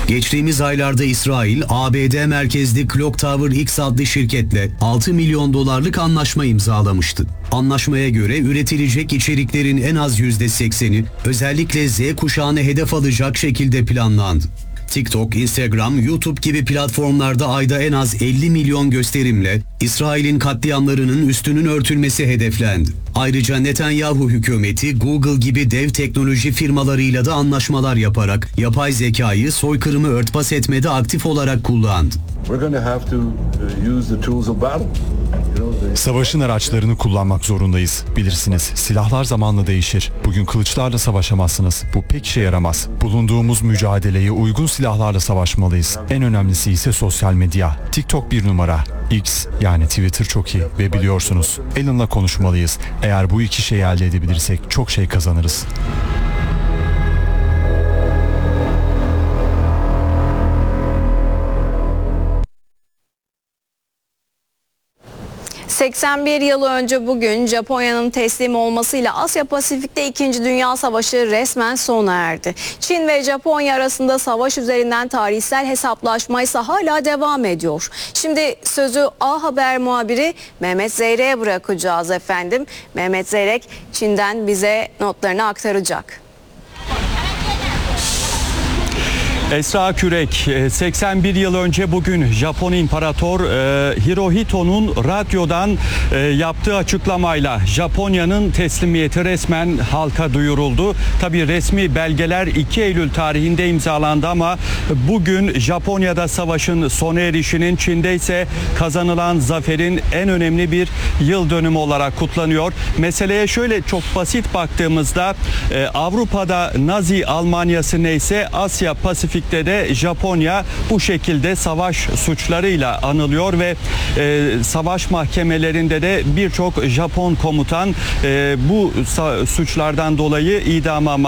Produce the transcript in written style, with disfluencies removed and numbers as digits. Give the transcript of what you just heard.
Geçtiğimiz aylarda İsrail, ABD merkezli Clock Tower X adlı şirketle 6 milyon dolarlık anlaşma imzalamıştı. Anlaşmaya göre üretilecek içeriklerin en az %80'i özellikle Z kuşağını hedef alacak şekilde planlandı. TikTok, Instagram, YouTube gibi platformlarda ayda en az 50 milyon gösterimle İsrail'in katliamlarının üstünün örtülmesi hedeflendi. Ayrıca Netanyahu hükümeti Google gibi dev teknoloji firmalarıyla da anlaşmalar yaparak yapay zekayı soykırımı örtbas etmede aktif olarak kullandı. Savaşın araçlarını kullanmak zorundayız. Bilirsiniz, silahlar zamanla değişir. Bugün kılıçlarla savaşamazsınız. Bu pek işe yaramaz. Bulunduğumuz mücadeleye uygun silahlarla savaşmalıyız. En önemlisi ise sosyal medya. TikTok bir numara. X yani Twitter çok iyi ve biliyorsunuz. Elon'la konuşmalıyız. Eğer bu iki şeyi elde edebilirsek çok şey kazanırız. ...81 yıl önce bugün Japonya'nın teslim olmasıyla Asya Pasifik'te 2. Dünya Savaşı resmen sona erdi. Çin ve Japonya arasında savaş üzerinden tarihsel hesaplaşma ise hala devam ediyor. Şimdi sözü A Haber muhabiri Mehmet Zeyrek'e bırakacağız efendim. Mehmet Zeyrek Çin'den bize notlarını aktaracak. Esra Kürek, 81 yıl önce bugün Japon İmparator Hirohito'nun radyodan yaptığı açıklamayla Japonya'nın teslimiyeti resmen halka duyuruldu. Tabii resmi belgeler 2 Eylül tarihinde imzalandı ama bugün Japonya'da savaşın sona erişinin, Çin'de ise kazanılan zaferin en önemli bir yıl dönümü olarak kutlanıyor. Meseleye şöyle çok basit baktığımızda Avrupa'da Nazi Almanyası neyse Asya Pasifik de Japonya bu şekilde savaş suçlarıyla anılıyor ve savaş mahkemelerinde de birçok Japon komutan bu suçlardan dolayı idama